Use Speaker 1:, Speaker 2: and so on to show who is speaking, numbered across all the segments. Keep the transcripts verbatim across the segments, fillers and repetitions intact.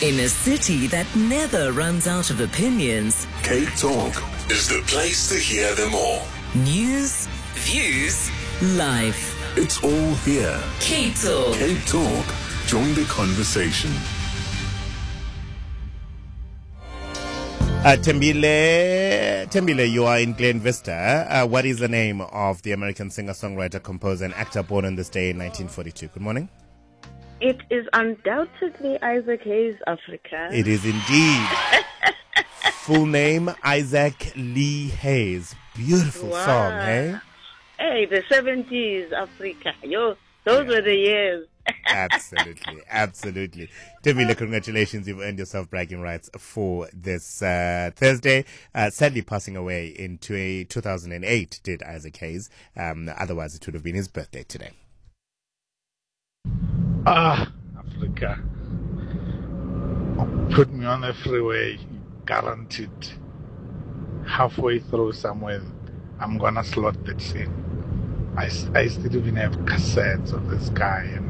Speaker 1: In a city that never runs out of opinions,
Speaker 2: Cape Talk is the place to hear them all.
Speaker 1: News, views, life.
Speaker 2: It's all here.
Speaker 1: Cape Talk.
Speaker 2: Cape Talk. Join the conversation.
Speaker 3: Uh, Tembile, Tembile, you are in Glen Vista. Uh, what is the name of the American singer-songwriter, composer, and actor born on this day in nineteen forty-two? Good morning.
Speaker 4: It is undoubtedly Isaac Hayes, Africa.
Speaker 3: It is indeed. Full name, Isaac Lee Hayes. Beautiful
Speaker 4: Wow.
Speaker 3: song, hey?
Speaker 4: Hey, the seventies, Africa. Yo, those
Speaker 3: Yeah.
Speaker 4: were the years.
Speaker 3: Absolutely, absolutely. Tembile, congratulations. You've earned yourself bragging rights for this uh, Thursday. Uh, sadly passing away in two thousand eight, did Isaac Hayes. Um, otherwise, it would have been his birthday today.
Speaker 5: Ah, Africa. Put me on the freeway, guaranteed. Halfway through somewhere, I'm gonna slot that scene. I, I still even have cassettes of this guy. And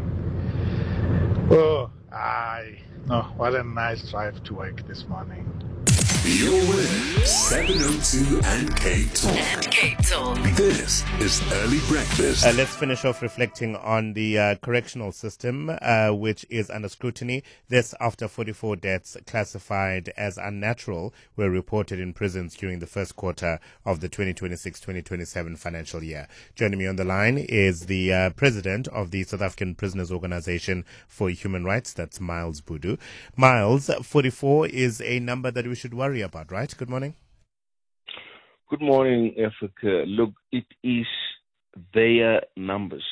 Speaker 5: oh, I no, what a nice drive to work this morning.
Speaker 2: You're with seven oh two and Cape Talk.
Speaker 1: And Cape Talk.
Speaker 2: This is Early Breakfast.
Speaker 3: Uh, let's finish off reflecting on the uh, correctional system, uh, which is under scrutiny. This after forty-four deaths classified as unnatural were reported in prisons during the first quarter of the twenty twenty-six twenty twenty-seven financial year. Joining me on the line is the uh, president of the South African Prisoners Organization for Human Rights, that's Miles Budu. Miles, forty-four is a number that we should worry about, right? Good morning.
Speaker 6: Good morning, Africa. Look, it is their numbers,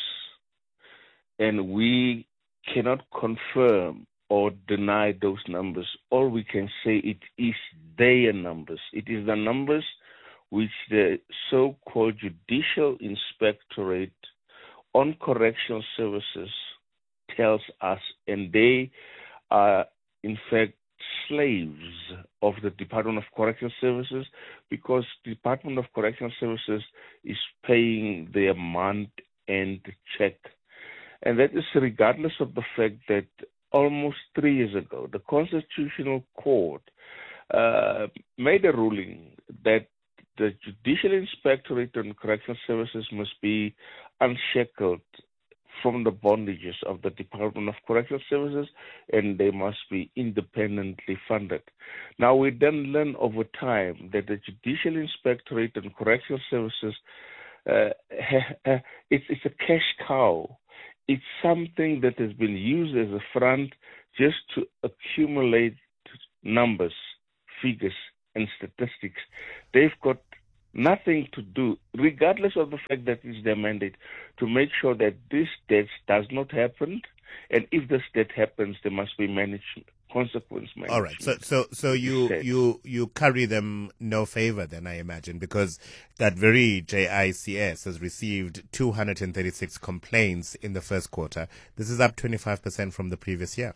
Speaker 6: and we cannot confirm or deny those numbers. All we can say, it is their numbers. It is the numbers which the so-called Judicial Inspectorate on Correctional Services tells us, and they are, in fact, slaves of the Department of Correctional Services, because the Department of Correctional Services is paying their month-end check. And that is regardless of the fact that almost three years ago, the Constitutional Court uh, made a ruling that the Judicial Inspectorate on Correctional Services must be unshackled from the bondages of the Department of Correctional Services, and they must be independently funded. Now, we then learn over time that the Judicial Inspectorate on Correctional Services, uh, it's, it's a cash cow. It's something that has been used as a front just to accumulate numbers, figures, and statistics. They've got nothing to do, regardless of the fact that it's their mandate, to make sure that this death does not happen, and if this death happens, there must be management, consequence management.
Speaker 3: All right, so so so you you you carry them no favor then, I imagine, because that very J I C S has received two hundred thirty-six complaints in the first quarter. This is up twenty-five percent from the previous year.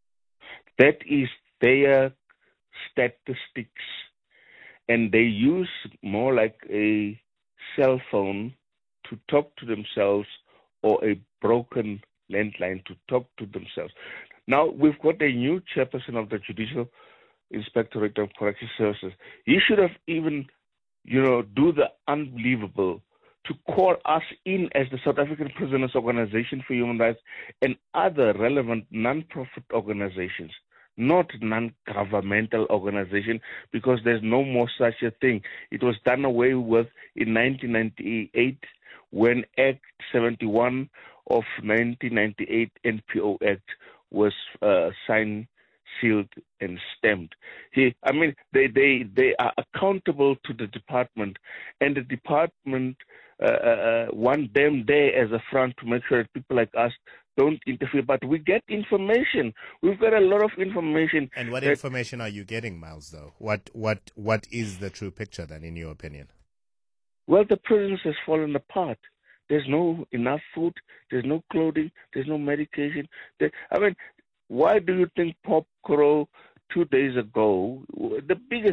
Speaker 6: That is their statistics. And they use more like a cell phone to talk to themselves, or a broken landline to talk to themselves. Now, we've got a new chairperson of the Judicial Inspectorate of Correctional Services. He should have even, you know, do the unbelievable to call us in as the South African Prisoners Organization for Human Rights and other relevant non-profit organizations, not non-governmental organization, because there's no more such a thing. It was done away with in nineteen ninety-eight when Act seventy-one of nineteen ninety-eight N P O Act was uh, signed, sealed, and stamped. He, I mean, they, they, they are accountable to the department, and the department uh, uh, want them there as a front to make sure that people like us don't interfere, but we get information. We've got a lot of information.
Speaker 3: And what information are you getting, Miles, though? What what what is the true picture, then, in your opinion?
Speaker 6: Well, the prisons has fallen apart. There's no enough food. There's no clothing. There's no medication. There, I mean, why do you think Pop Crow two days ago, the biggest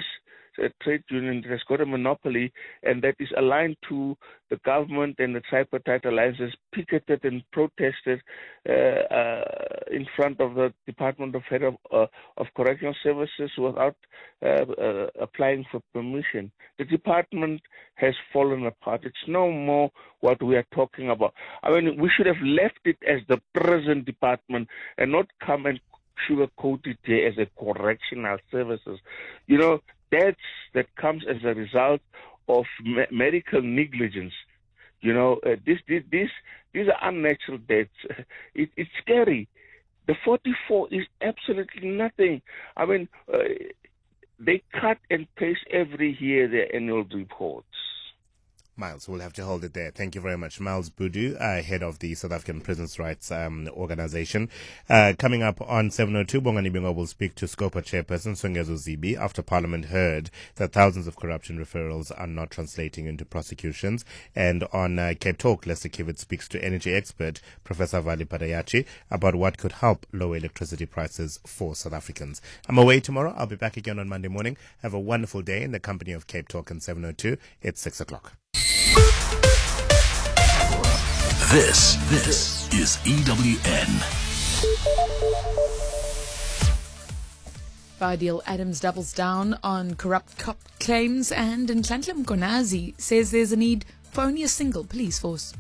Speaker 6: a trade union that has got a monopoly and that is aligned to the government and the tripartite alliances, picketed and protested uh, uh, in front of the Department of Head of, uh, of Correctional Services without uh, uh, applying for permission. The department has fallen apart. It's no more what we are talking about. I mean, we should have left it as the prison department and not come and sugarcoat it there as a correctional services. You know, deaths that comes as a result of me- medical negligence. You know, uh, this, this, this, these are unnatural deaths. It, it's scary. The forty-four is absolutely nothing. I mean, uh, they cut and paste every year their annual reports.
Speaker 3: Miles, we'll have to hold it there. Thank you very much. Miles Budu, uh, head of the South African Prisons Rights um, Organization. Uh, coming up on seven oh two, Bongani Bingo will speak to SCOPA chairperson Songezo Zibi after Parliament heard that thousands of corruption referrals are not translating into prosecutions. And on uh, Cape Talk, Lester Kivett speaks to energy expert Professor Vali Padayachi about what could help lower electricity prices for South Africans. I'm away tomorrow. I'll be back again on Monday morning. Have a wonderful day in the company of Cape Talk and seven oh two. It's six o'clock.
Speaker 2: This, this is E W N.
Speaker 7: Fadil Adams doubles down on corrupt cop claims, and Nhlanhla Mkhwanazi says there's a need for only a single police force.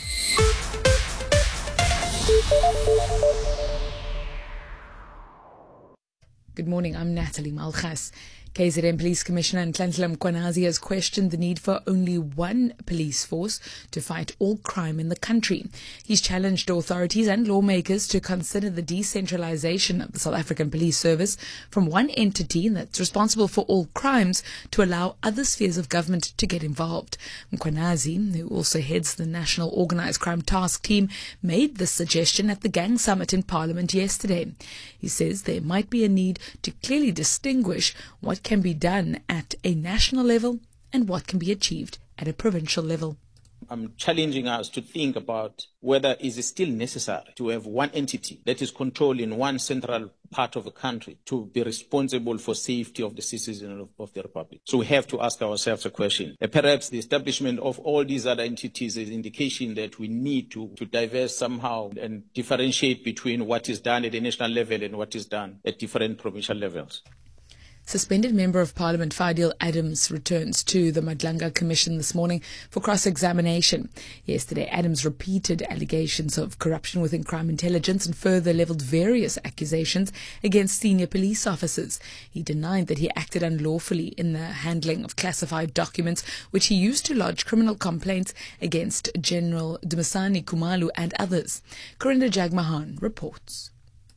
Speaker 7: Good morning, I'm Natalie Malchas. K Z N Police Commissioner Nhlanhla Mkhwanazi has questioned the need for only one police force to fight all crime in the country. He's challenged authorities and lawmakers to consider the decentralization of the South African Police Service from one entity that's responsible for all crimes to allow other spheres of government to get involved. Mkhwanazi, who also heads the National Organised Crime Task Team, made this suggestion at the Gang Summit in Parliament yesterday. He says there might be a need to clearly distinguish what can be done at a national level and what can be achieved at a provincial level.
Speaker 8: I'm challenging us to think about whether it is still necessary to have one entity that is controlling one central part of the country to be responsible for safety of the citizens of, of the Republic. So we have to ask ourselves a question. Uh, perhaps the establishment of all these other entities is an indication that we need to, to diverse somehow and differentiate between what is done at the national level and what is done at different provincial levels.
Speaker 7: Suspended Member of Parliament Fadil Adams returns to the Madlanga Commission this morning for cross-examination. Yesterday, Adams repeated allegations of corruption within crime intelligence and further levelled various accusations against senior police officers. He denied that he acted unlawfully in the handling of classified documents, which he used to lodge criminal complaints against General Dumisani Khumalo and others. Corinda Jagmahan reports.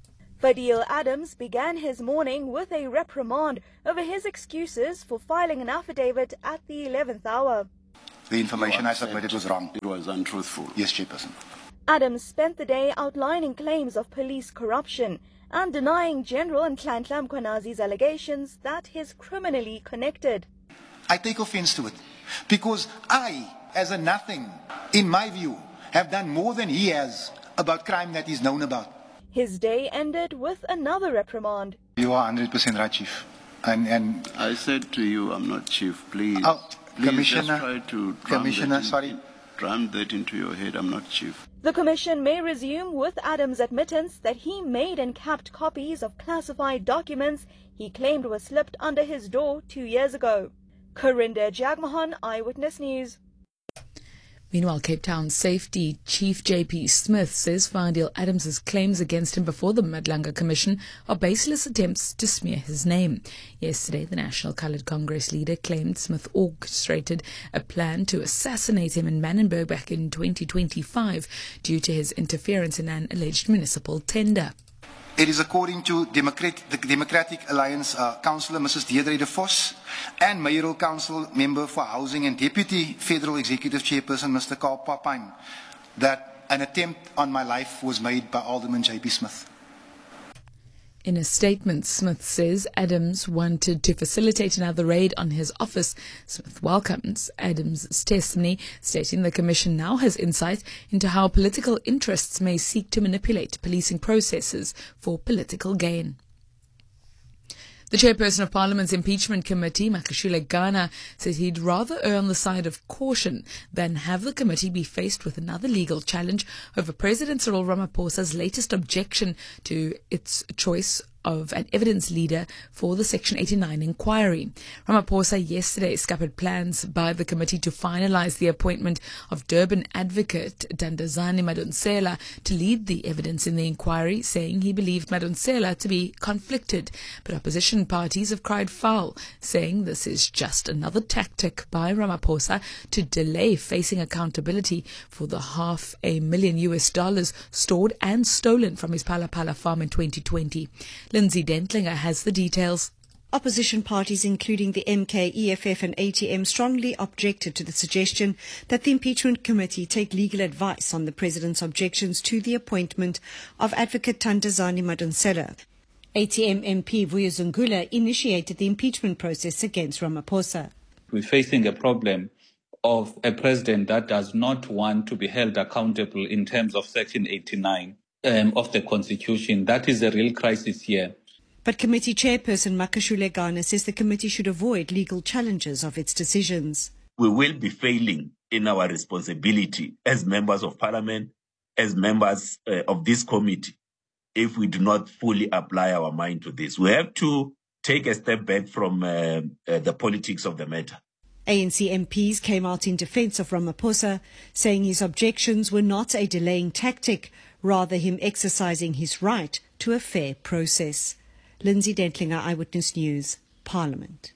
Speaker 9: Fadil Adams began his morning with a reprimand over his excuses for filing an affidavit at the eleventh hour.
Speaker 10: The information I submitted was wrong. It was untruthful. Yes, Chairperson.
Speaker 9: Adams spent the day outlining claims of police corruption and denying General Nhlanhla Mkhwanazi's allegations that he's criminally connected.
Speaker 10: I take offense to it because I, as a nothing, in my view, have done more than he has about crime that he's known about.
Speaker 9: His day ended with another reprimand.
Speaker 10: You are one hundred percent right, Chief. And, and
Speaker 11: I said to you, I'm not Chief, please.
Speaker 10: Oh,
Speaker 11: please
Speaker 10: Commissioner,
Speaker 11: just try to drum
Speaker 10: Commissioner,
Speaker 11: that in,
Speaker 10: sorry.
Speaker 11: Drum that into your head, I'm not Chief.
Speaker 9: The Commission may resume with Adams' admittance that he made and kept copies of classified documents he claimed were slipped under his door two years ago. Corinda Jagmahan, Eyewitness News.
Speaker 7: Meanwhile, Cape Town Safety Chief J P Smith says Fadil Adams' claims against him before the Madlanga Commission are baseless attempts to smear his name. Yesterday, the National Coloured Congress leader claimed Smith orchestrated a plan to assassinate him in Manenberg back in twenty twenty-five due to his interference in an alleged municipal tender.
Speaker 10: It is according to Democrat, the Democratic Alliance uh, Councillor Missus Deirdre de Vos and Mayoral Council Member for Housing and Deputy Federal Executive Chairperson Mister Karl Papine that an attempt on my life was made by Alderman J P Smith.
Speaker 7: In a statement, Smith says Adams wanted to facilitate another raid on his office. Smith welcomes Adams' testimony, stating the Commission now has insight into how political interests may seek to manipulate policing processes for political gain. The chairperson of Parliament's Impeachment Committee, Makashule Ghana, says he'd rather err on the side of caution than have the committee be faced with another legal challenge over President Cyril Ramaphosa's latest objection to its choice of an evidence leader for the Section eighty-nine inquiry. Ramaphosa yesterday scuppered plans by the committee to finalize the appointment of Durban advocate Dandazani Madonsela to lead the evidence in the inquiry, saying he believed Madonsela to be conflicted. But opposition parties have cried foul, saying this is just another tactic by Ramaphosa to delay facing accountability for the half a million U S dollars stored and stolen from his Phala Phala farm in twenty twenty. Lindsay Dentlinger has the details.
Speaker 12: Opposition parties, including the M K, E F F and A T M, strongly objected to the suggestion that the impeachment committee take legal advice on the president's objections to the appointment of advocate Dandazani Madonsela. A T M M P Vuyuzungula initiated the impeachment process against Ramaphosa.
Speaker 13: We're facing a problem of a president that does not want to be held accountable in terms of Section eighty-nine. Um, of the Constitution. That is a real crisis here.
Speaker 12: But committee chairperson Makashule Ghana says the committee should avoid legal challenges of its decisions.
Speaker 14: We will be failing in our responsibility as members of parliament, as members uh, of this committee, if we do not fully apply our mind to this. We have to take a step back from uh, uh, the politics of the matter.
Speaker 12: A N C M Ps came out in defense of Ramaphosa, saying his objections were not a delaying tactic, rather him exercising his right to a fair process. Lindsay Dentlinger, Eyewitness News, Parliament.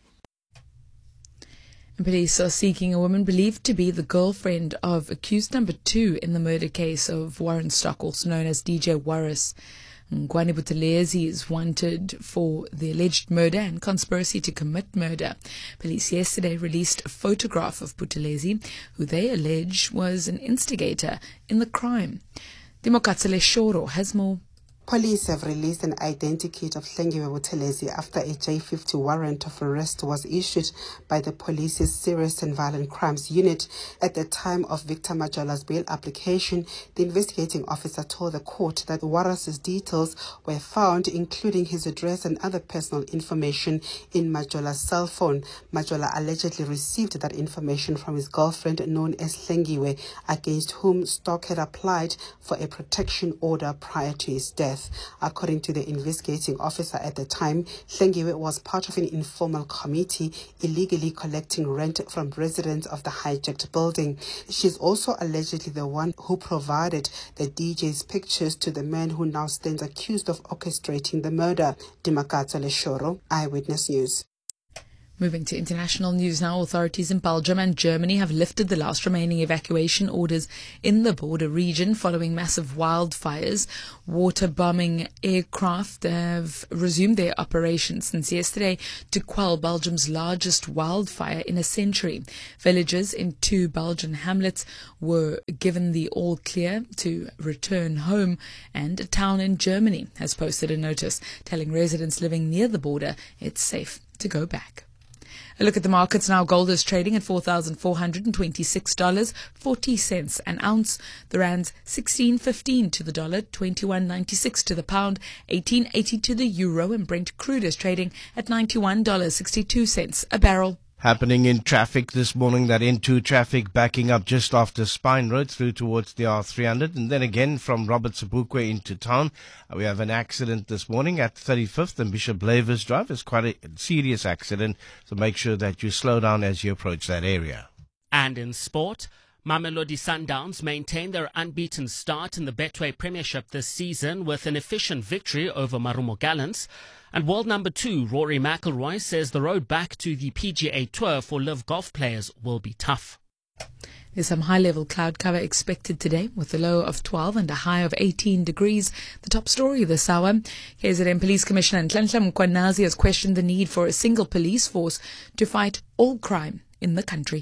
Speaker 7: Police are seeking a woman believed to be the girlfriend of accused number two in the murder case of Warren Stock, also known as D J Warris. Ngwane Buthelezi is wanted for the alleged murder and conspiracy to commit murder. Police yesterday released a photograph of Buthelezi, who they allege was an instigator in the crime. Dimokatsele Shoro has more.
Speaker 15: Police have released an identikit of Hlengiwe Buthelezi after a J fifty warrant of arrest was issued by the police's Serious and Violent Crimes Unit. At the time of Victor Majola's bail application, the investigating officer told the court that Warris's details were found, including his address and other personal information, in Majola's cell phone. Majola allegedly received that information from his girlfriend, known as Hlengiwe, against whom Stock had applied for a protection order prior to his death. According to the investigating officer at the time, Hlengiwe was part of an informal committee illegally collecting rent from residents of the hijacked building. She's also allegedly the one who provided the D J's pictures to the man who now stands accused of orchestrating the murder. Dimakato Leshoro, Eyewitness News.
Speaker 7: Moving to international news now, authorities in Belgium and Germany have lifted the last remaining evacuation orders in the border region following massive wildfires. Water-bombing aircraft have resumed their operations since yesterday to quell Belgium's largest wildfire in a century. Villagers in two Belgian hamlets were given the all-clear to return home, and a town in Germany has posted a notice telling residents living near the border it's safe to go back. A look at the markets now. Gold is trading at four thousand four hundred twenty-six dollars and forty cents an ounce. The rand's sixteen fifteen to the dollar, twenty-one ninety-six to the pound, eighteen eighty to the euro, and Brent crude is trading at ninety-one dollars and sixty-two cents a barrel.
Speaker 16: Happening in traffic this morning, that N two traffic backing up just after Spine Road through towards the R three hundred, and then again from Robert Sobukwe into town. Uh, we have an accident this morning at thirty-fifth and Bishop Lavers Drive. It's quite a serious accident, so make sure that you slow down as you approach that area.
Speaker 17: And in sport, Mamelodi Sundowns maintain their unbeaten start in the Betway Premiership this season with an efficient victory over Marumo Gallants. And world number two, Rory McIlroy, says the road back to the P G A Tour for live golf players will be tough.
Speaker 7: There's some high-level cloud cover expected today with a low of twelve and a high of eighteen degrees. The top story this hour, K Z N Police Commissioner Nhlanhla Mkhwanazi has questioned the need for a single police force to fight all crime in the country.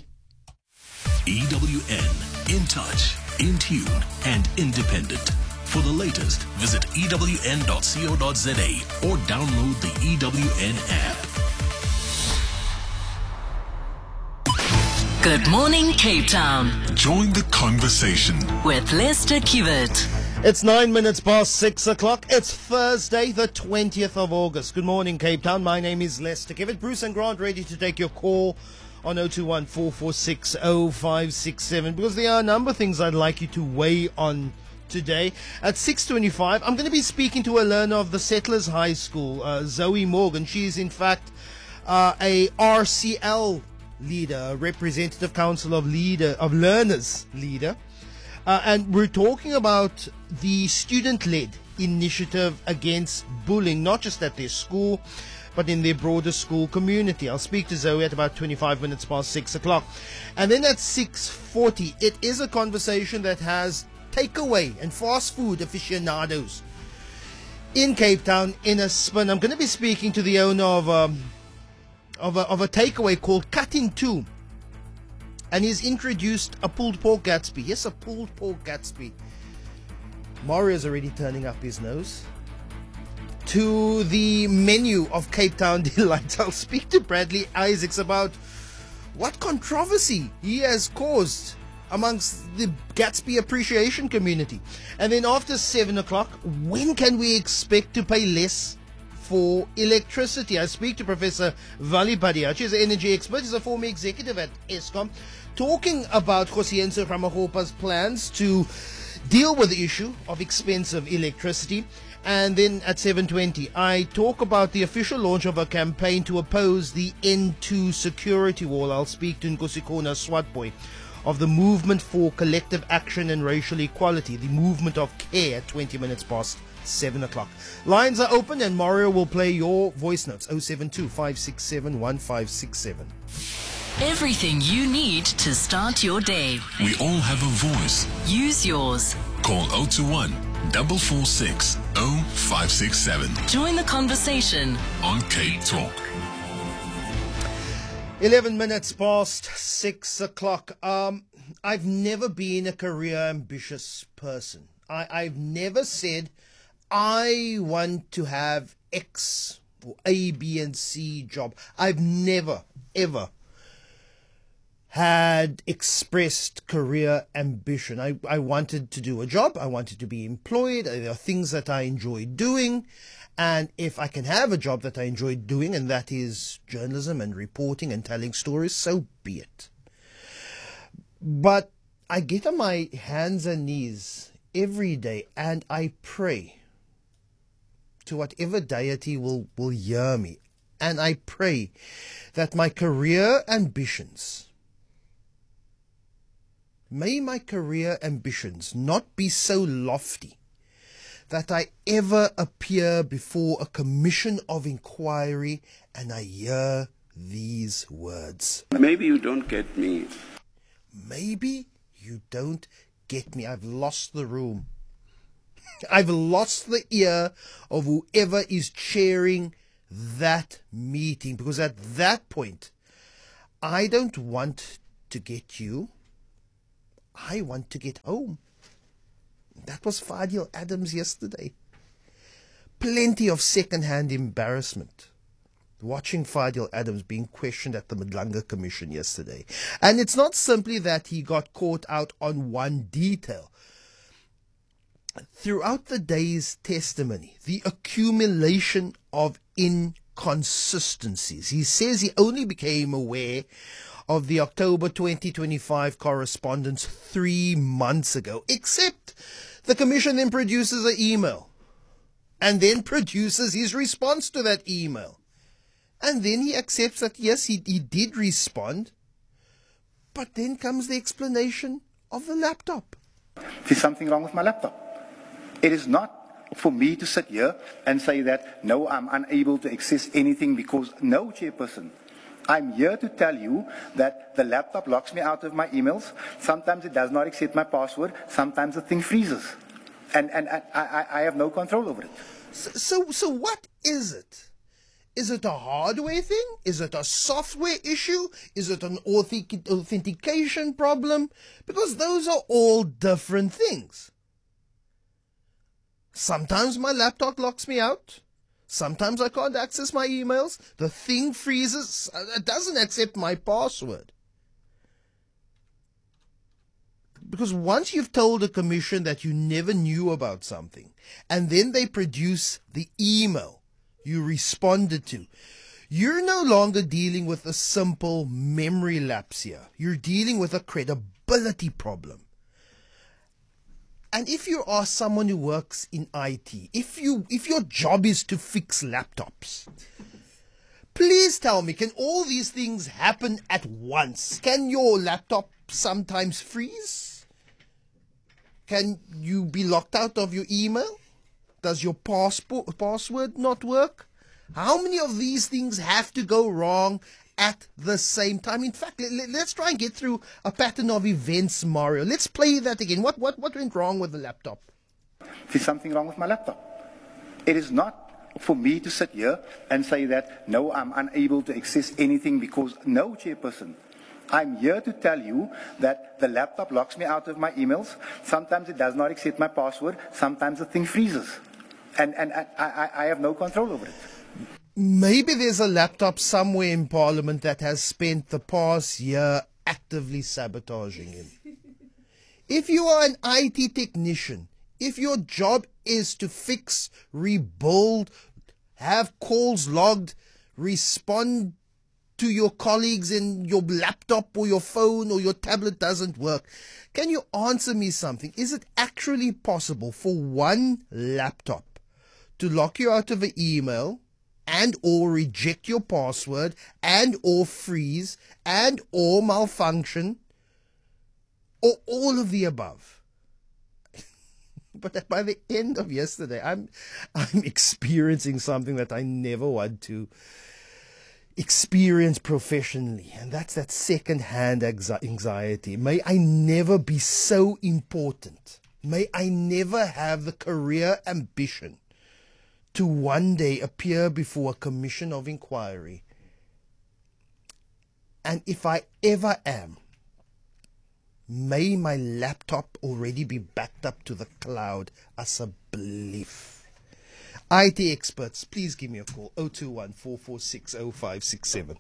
Speaker 2: E W N, in touch, in tune, and independent. For the latest, visit E W N dot co dot za or download the E W N app.
Speaker 1: Good morning, Cape Town.
Speaker 2: Join the conversation
Speaker 1: with Lester Kiewit.
Speaker 16: It's nine minutes past six o'clock. It's Thursday, the twentieth of August. Good morning, Cape Town. My name is Lester Kivet. Bruce and Grant ready to take your call on oh two one, four four six, oh five six seven, because there are a number of things I'd like you to weigh on today. At six twenty-five, I'm going to be speaking to a learner of the Settlers High School, uh, Zoe Morgan. She is, in fact, uh, a R C L leader, a representative council of leader of learners leader. Uh, and we're talking about the student-led initiative against bullying, not just at their school, but in their broader school community. I'll speak to Zoe at about twenty-five minutes past six o'clock. And then at six forty, it is a conversation that has takeaway and fast food aficionados in Cape Town in a spin. I'm going to be speaking to the owner of um, of a, of a takeaway called Cut in Two. And he's introduced a pulled pork Gatsby. Yes, a pulled pork Gatsby. Mario's already turning up his nose. To the menu of Cape Town Delights, I'll speak to Bradley Isaacs about what controversy he has caused amongst the Gatsby appreciation community. And then after seven o'clock, when can we expect to pay less for electricity? I speak to Professor Vali Badiach. He's an energy expert. He's a former executive at Eskom, talking about Kgosientsho Ramokgopa's plans to deal with the issue of expensive electricity. And then at seven twenty, I talk about the official launch of a campaign to oppose the N two security wall. I'll speak to Nkosikona Swatboy of the Movement for Collective Action and Racial Equality, the Movement of Care, at twenty minutes past seven o'clock. Lines are open and Mario will play your voice notes. oh seven two, five six seven, one five six seven.
Speaker 1: Everything you need to start your day.
Speaker 2: We all have a voice.
Speaker 1: Use yours.
Speaker 2: Call oh two one, four four six, oh five six seven.
Speaker 1: Join the conversation
Speaker 2: on Cape Talk.
Speaker 16: eleven minutes past six o'clock. Um, I've never been a career ambitious person. I, I've never said I want to have X or A, B, and C job. I've never, ever had expressed career ambition. I, I wanted to do a job. I wanted to be employed. There are things that I enjoy doing. And if I can have a job that I enjoy doing, and that is journalism and reporting and telling stories, so be it. But I get on my hands and knees every day and I pray to whatever deity will, will hear me. And I pray that my career ambitions, may my career ambitions not be so lofty that I ever appear before a commission of inquiry and I hear these words.
Speaker 11: Maybe you don't get me.
Speaker 16: Maybe you don't get me. I've lost the room. I've lost the ear of whoever is chairing that meeting, because at that point, I don't want to get you. I want to get home. That was Fadil Adams yesterday. Plenty of second-hand embarrassment watching Fadil Adams being questioned at the Madlanga Commission yesterday. And it's not simply that he got caught out on one detail. Throughout the day's testimony, the accumulation of inconsistencies. He says he only became aware of the October twenty twenty-five correspondence three months ago, except the commission then produces an email and then produces his response to that email. And then he accepts that, yes, he, he did respond. But then comes the explanation of the laptop.
Speaker 10: There's something wrong with my laptop. It is not for me to sit here and say that, no, I'm unable to access anything because, no, Chairperson. I'm here to tell you that the laptop locks me out of my emails. Sometimes it does not accept my password. Sometimes the thing freezes. And, and, and I, I have no control over it.
Speaker 16: So, so, so what is it? Is it a hardware thing? Is it a software issue? Is it an authentic- authentication problem? Because those are all different things. Sometimes my laptop locks me out. Sometimes I can't access my emails. The thing freezes. It doesn't accept my password. because once you've told a commission that you never knew about something, and then they produce the email you responded to, you're no longer dealing with a simple memory lapse here. You're dealing with a credibility problem. And if you are someone who works in I T, if you if your job is to fix laptops, please tell me, can all these things happen at once? Can your laptop sometimes freeze? Can you be locked out of your email? Does your passport password not work? How many of these things have to go wrong at the same time? In fact, let, let's try and get through a pattern of events, Mario. Let's play that again. What, what, what went wrong with the laptop?
Speaker 10: There's something wrong with my laptop. It is not for me to sit here and say that, no, I'm unable to access anything because, no, Chairperson. I'm here to tell you that the laptop locks me out of my emails. Sometimes it does not accept my password. Sometimes the thing freezes. And, and, and I, I have no control over it.
Speaker 16: Maybe there's a laptop somewhere in Parliament that has spent the past year actively sabotaging him. If you are an I T technician, if your job is to fix, rebuild, have calls logged, respond to your colleagues and your laptop or your phone or your tablet doesn't work, can you answer me something? Is it actually possible for one laptop to lock you out of an email and or reject your password and or freeze and or malfunction or all of the above? But by the end of yesterday, I'm I'm experiencing something that I never want to experience professionally, and that's that second-hand anxiety. May I never be so important. May I never have the career ambition to one day appear before a commission of inquiry. And if I ever am, may my laptop already be backed up to the cloud as a belief. I T experts, please give me a call, zero two one, four four six, zero five six seven.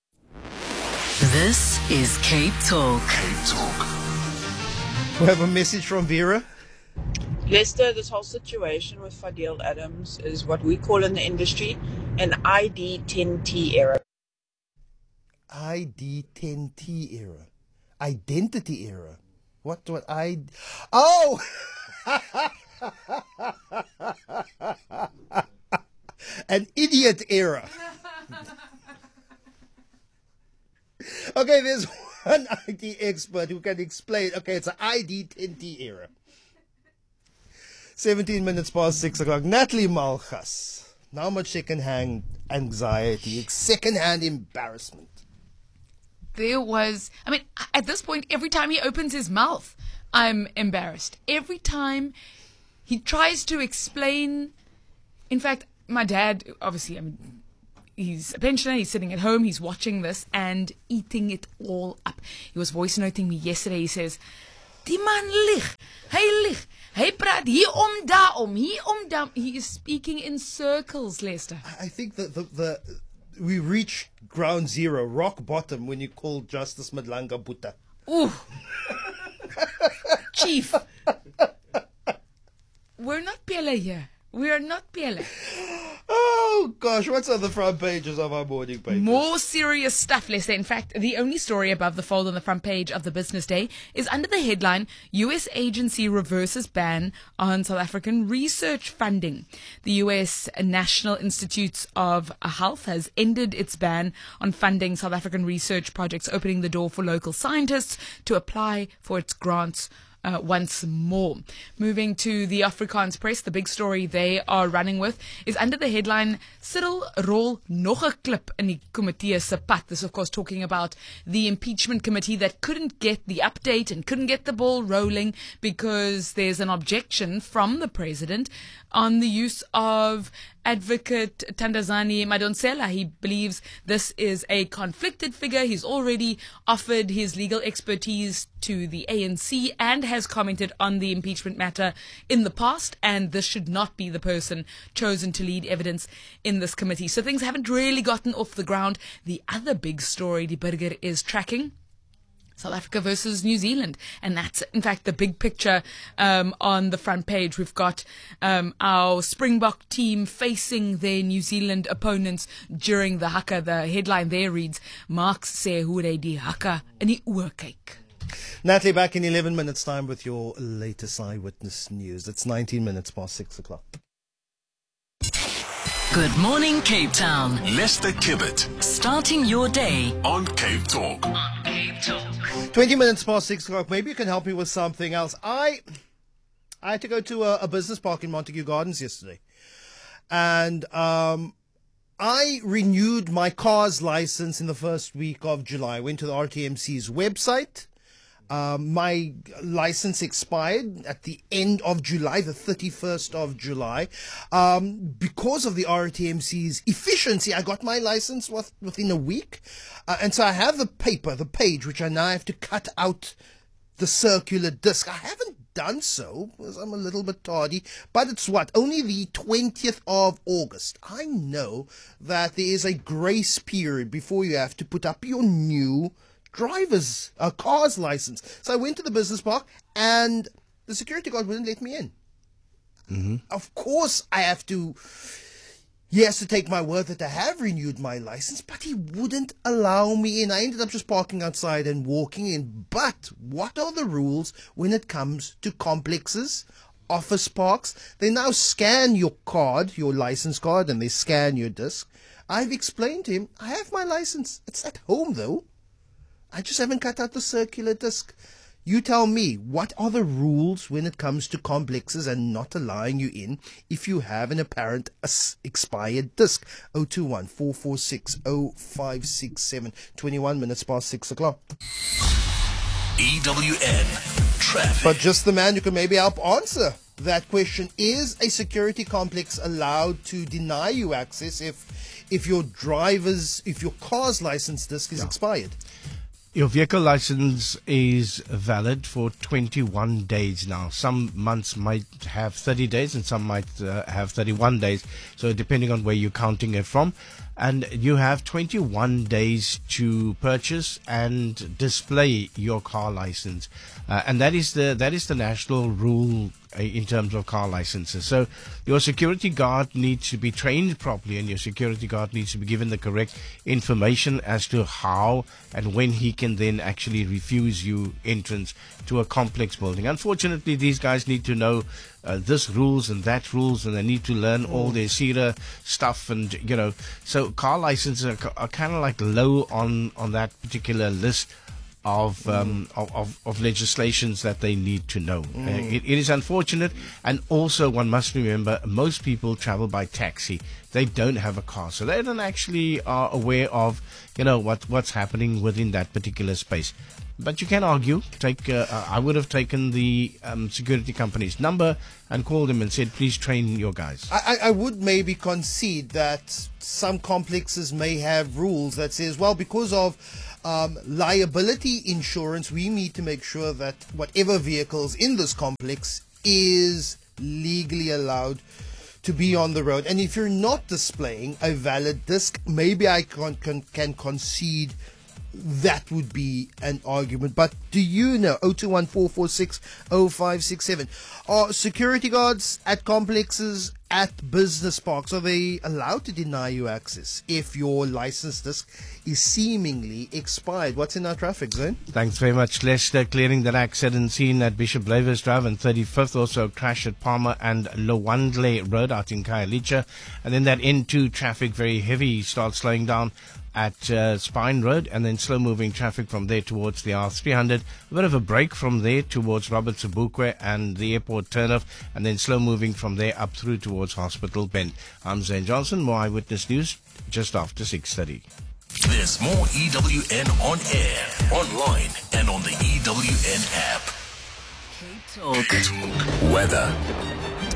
Speaker 1: This is Cape Talk.
Speaker 2: Cape Talk.
Speaker 16: We have a message from Vera.
Speaker 18: Lester, this whole situation with Fadil Adams is what we call in the industry an I D ten T error.
Speaker 16: I D ten T error. Identity error. What what I... Oh! An idiot error. Okay, there's one I T expert who can explain. Okay, it's an I D ten T error. seventeen minutes past six o'clock. Natalie Malchus. How much second-hand anxiety, second-hand embarrassment?
Speaker 7: There was, I mean, at this point, every time he opens his mouth, I'm embarrassed. Every time he tries to explain, in fact, my dad, obviously, I mean, he's a pensioner, he's sitting at home, he's watching this and eating it all up. He was voice noting me yesterday, he says, "Die man lig, hy lig, hy praat hier om daar om, hier om daar." He is speaking in circles, Lester.
Speaker 16: I think that the, the we reached ground zero, rock bottom, when you called Justice Madlanga Buta.
Speaker 7: Ooh. Chief. We're not Pele here. We are not Pele.
Speaker 16: Oh, gosh, what's on the front pages of our morning papers?
Speaker 7: More serious stuff, Lester. In fact, the only story above the fold on the front page of the Business Day is under the headline, U S agency reverses ban on South African research funding. The U S National Institutes of Health has ended its ban on funding South African research projects, opening the door for local scientists to apply for its grants Uh, once more. Moving to the Afrikaans Press, the big story they are running with is under the headline, Cyril rol nog 'n klip in die komitee se pad. This, of course, talking about the impeachment committee that couldn't get the update and couldn't get the ball rolling because there's an objection from the president on the use of Advocate Thandazani Madonsela. He believes this is a conflicted figure. He's already offered his legal expertise to the A N C and has commented on the impeachment matter in the past, and this should not be the person chosen to lead evidence in this committee. So things haven't really gotten off the ground. The other big story the Burger is tracking, South Africa versus New Zealand. And that's, in fact, the big picture um, on the front page. We've got um, our Springbok team facing their New Zealand opponents during the haka. The headline there reads, Marx sê hoe hy die haka in die oë kyk.
Speaker 16: Natalie, back in eleven minutes' time with your latest Eyewitness News. It's nineteen minutes past six o'clock.
Speaker 1: Good morning, Cape Town.
Speaker 2: Lester Kibbet
Speaker 1: Starting your day
Speaker 2: on Cape Talk.
Speaker 1: on Cape Talk.
Speaker 16: twenty minutes past six o'clock. Maybe you can help me with something else. I I had to go to a, a business park in Montague Gardens yesterday. And um, I renewed my car's license in the first week of July. I went to the R T M C's website. Um, my license expired at the end of July, the thirty-first of July. Um, because of the R T M C's efficiency, I got my license with, within a week. Uh, and so I have the paper, the page, which I now have to cut out the circular disc. I haven't done so because I'm a little bit tardy, but it's what? Only the twentieth of August. I know that there is a grace period before you have to put up your new driver's uh, car's license. So I went to the business park and the security guard wouldn't let me in. Mm-hmm. Of course I have to, he has to take my word that I have renewed my license, but he wouldn't allow me in. I ended up just parking outside and walking in. But what are the rules when it comes to complexes, office parks? They now scan your card, your license card, and they scan your disc. I've explained to him, I have my license. It's at home though. I just haven't cut out the circular disc. You tell me, what are the rules when it comes to complexes and not allowing you in if you have an apparent expired disc? oh two one, four four six, oh five six seven, twenty-one minutes past six o'clock.
Speaker 2: E W N Traffic.
Speaker 16: But just the man who can maybe help answer that question. Is a security complex allowed to deny you access if if your driver's, if your car's license disc is yeah. expired?
Speaker 19: Your vehicle license is valid for twenty-one days now. Some months might have thirty days and some might uh, have thirty-one days. So depending on where you're counting it from. And you have twenty-one days to purchase and display your car license. Uh, and that is the that is the national rule uh, in terms of car licenses. So your security guard needs to be trained properly, and your security guard needs to be given the correct information as to how and when he can then actually refuse you entrance to a complex building. Unfortunately, these guys need to know uh, this rules and that rules, and they need to learn all their S I R A stuff, and you know, so car licenses are, are kind of like low on on that particular list of um mm. of, of of legislations that they need to know. Mm. Uh, it, it is unfortunate, and also one must remember most people travel by taxi. They don't have a car, so they don't actually are aware of you know what what's happening within that particular space. But you can argue. Take uh, I would have taken the um, security company's number and called them and said, please train your guys.
Speaker 16: I, I would maybe concede that some complexes may have rules that says, well, because of um, liability insurance, we need to make sure that whatever vehicles in this complex is legally allowed to be on the road. And if you're not displaying a valid disc, maybe I can, can, can concede that would be an argument. But do you know, oh two one, four four six, oh five six seven, are security guards at complexes, at business parks, are they allowed to deny you access if your license disc is seemingly expired? What's in our traffic zone?
Speaker 19: Thanks very much, Lester. Clearing the accident scene at Bishop Lavis Drive and thirty-fifth. Also crash at Palmer and Lowandle Road out in Khayelitsha. And then that N two traffic, very heavy, starts slowing down at uh, Spine Road, and then slow-moving traffic from there towards the R three hundred. A bit of a break from there towards Robert Sobukwe and the airport turnoff, and then slow-moving from there up through towards Hospital Bend. I'm Zane Johnson, more Eyewitness News, just after six thirty.
Speaker 2: There's more E W N on air, online, and on the E W N app.
Speaker 1: Cape Talk.
Speaker 2: Weather.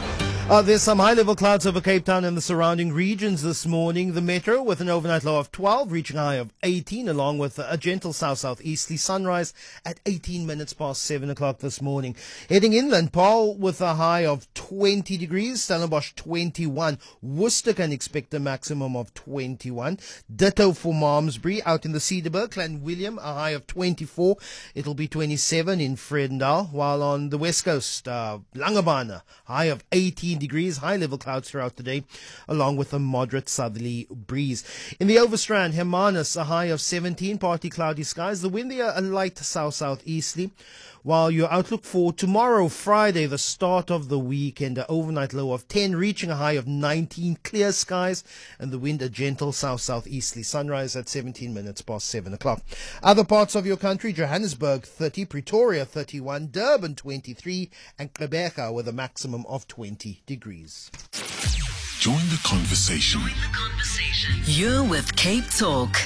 Speaker 16: Uh, there's some high-level clouds over Cape Town and the surrounding regions this morning. The metro with an overnight low of twelve, reaching a high of eighteen, along with a gentle south-southeasterly sunrise at eighteen minutes past seven o'clock this morning. Heading inland, Paarl with a high of twenty degrees, Stellenbosch twenty-one, Worcester can expect a maximum of twenty-one. Ditto for Malmesbury. Out in the Cederberg, Clanwilliam, a high of twenty-four. It'll be twenty-seven in Vredendal, while on the west coast, uh, Langebaan, high of eighteen degrees, high level clouds throughout the day, along with a moderate southerly breeze. In the Overstrand, Hermanus, a high of seventeen, partly cloudy skies. The wind there, a light south-southeasterly. While your outlook for tomorrow, Friday, the start of the weekend, an overnight low of ten, reaching a high of nineteen, clear skies, and the wind a gentle south-southeasterly. Sunrise at seventeen minutes past seven o'clock. Other parts of your country, Johannesburg thirty, Pretoria thirty-one, Durban twenty-three, and Gqeberha with a maximum of twenty degrees.
Speaker 2: Join the conversation.
Speaker 1: Join the conversation. You're with Cape Talk.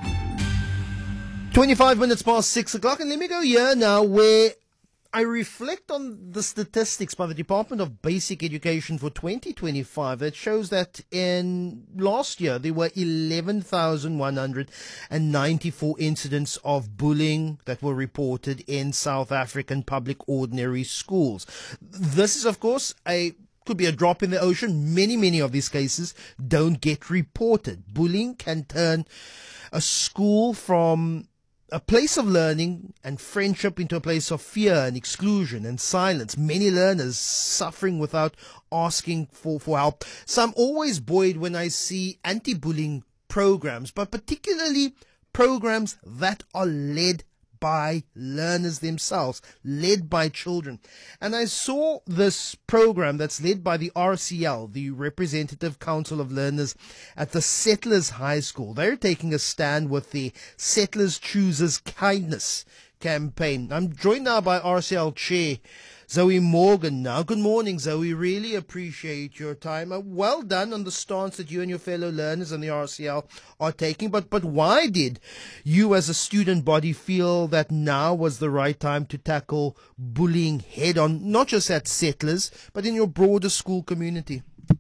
Speaker 16: twenty-five minutes past six o'clock, and let me go here now where I reflect on the statistics by the Department of Basic Education for twenty twenty-five that shows that in last year there were eleven thousand one hundred ninety-four incidents of bullying that were reported in South African public ordinary schools. This is, of course, a could be a drop in the ocean. Many, many of these cases don't get reported. Bullying can turn a school from a place of learning and friendship into a place of fear and exclusion and silence. Many learners suffering without asking for, for help. So I'm always buoyed when I see anti-bullying programs, but particularly programs that are led by learners themselves, led by children. And I saw this program that's led by the R C L, the Representative Council of Learners at the Settlers High School. They're taking a stand with the Settlers Chooses Kindness campaign. I'm joined now by R C L Chair Zoe Morgan now. Good morning, Zoe. Really appreciate your time. Uh, well done on the stance that you and your fellow learners and the R C L are taking. But but why did you as a student body feel that now was the right time to tackle bullying head on, not just at Settlers, but in your broader school community?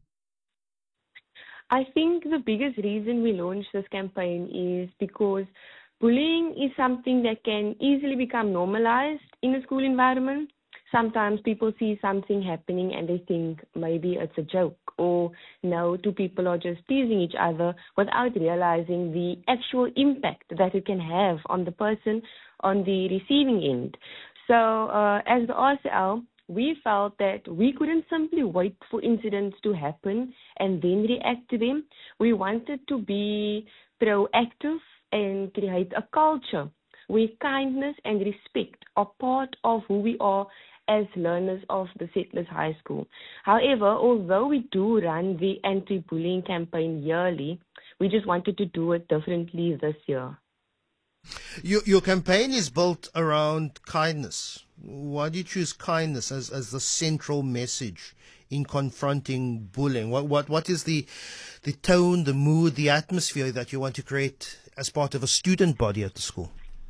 Speaker 20: I think the biggest reason we launched this campaign is because bullying is something that can easily become normalized in a school environment. Sometimes people see something happening and they think maybe it's a joke, or no, two people are just teasing each other without realizing the actual impact that it can have on the person on the receiving end. So uh, as the R C L, we felt that we couldn't simply wait for incidents to happen and then react to them. We wanted to be proactive and create a culture where kindness and respect are part of who we are as learners of the Settlers High School. However, although we do run the anti-bullying campaign yearly, we just wanted to do it differently this year.
Speaker 16: Your, your campaign is built around kindness. Why do you choose kindness as, as the central message in confronting bullying? What, what, what is the, the tone, the mood, the atmosphere that you want to create as part of a student body at the school?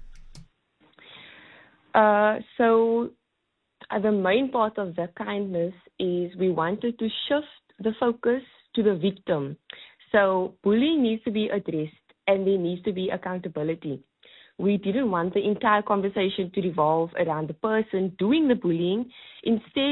Speaker 20: Uh, so uh, the main part of the kindness is we wanted to shift the focus to the victim. So bullying needs to be addressed and there needs to be accountability. We didn't want the entire conversation to revolve around the person doing the bullying. Instead,